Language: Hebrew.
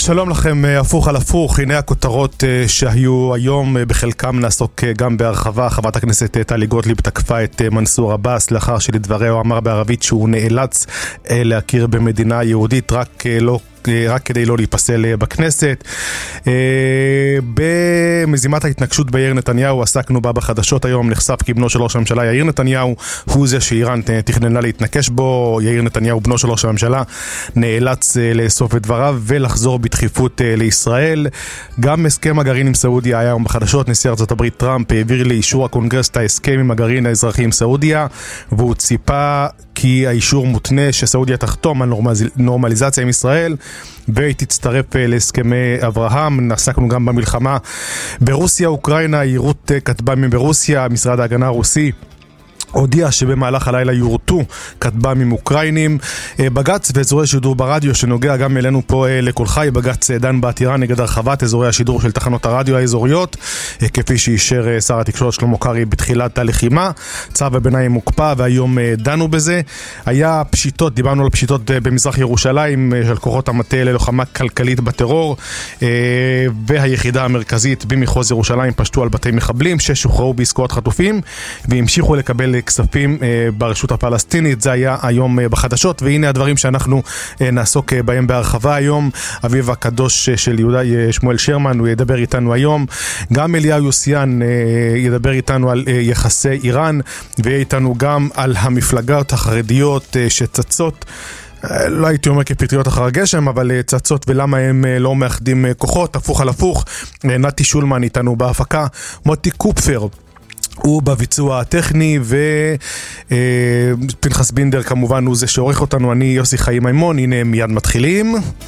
שלום לכם, הפוך על הפוך. הנה הכותרות שהיו היום, בחלקם נעסוק גם בהרחבה. חברת הכנסת טלי גוטליב תקפה את מנסור עבאס לאחר שלדבריה הוא אמר בערבית שהוא נאלץ להכיר במדינה יהודית רק כדי לא להיפסל בכנסת. במזימת ההתנגשות ביאיר נתניהו עסקנו בה בחדשות היום. נחשף כי בנו של ראש הממשלה יאיר נתניהו הוא זה שאיראן תכננה להתנקש בו. יאיר נתניהו, בנו של ראש הממשלה, נאלץ לאסוף את דבריו ולחזור בדחיפות לישראל. גם הסכם הגרעין עם סעודיה היה היום בחדשות. נשיא ארצות הברית טראמפ העביר לאישור הקונגרס את ההסכם עם הגרעין האזרחי עם סעודיה, והוא ציפה כי האישור מותנה שסעודיה תחתום על נורמליזציה עם ישראל והיא תצטרף להסכמי אברהם. עסקנו גם במלחמה ברוסיה אוקראינה. יירוט כטב"מים ברוסיה. משרד ההגנה הרוסי הודיע שבמהלך הלילה יורטו כטב"מים אוקראינים. בג"ץ ואזורי שידור ברדיו שנוגע גם אלינו פה לכל חי. בג"ץ דן בעתירה נגד הרחבת אזורי השידור של תחנות הרדיו האזוריות, כפי שאישר שר התקשורת שלמה קרעי בתחילת הלחימה. צו הביניים מוקפא והיום דנו בזה. היה פשיטות, דיברנו על פשיטות במזרח ירושלים של כוחות המטה ללוחמה כלכלית בטרור, והיחידה המרכזית במחוז ירושלים פשטו על בתי מחבלים ששוחררו בעסקאות חטופים והמשיכו לקבל כספים ברשות הפלסטינית. זה היה היום בחדשות, והנה הדברים שאנחנו נעסוק בהם בהרחבה היום. אביו הקדוש של יהודה שמואל שרמן, הוא ידבר איתנו היום. גם אליהו יוסיאן ידבר איתנו על יחסי איראן, ויהיה איתנו גם על המפלגות החרדיות שצצות, לא הייתי אומר כפטריות אחר הגשם, אבל צצות ולמה הם לא מאחדים כוחות. הפוך על הפוך. נתי שולמן איתנו בהפקה, מוטי קופפר הוא בביצוע הטכני, ופנחס בינדר כמובן הוא זה שעורך אותנו. אני יוסי חיים מימון. הנה מיד מתחילים.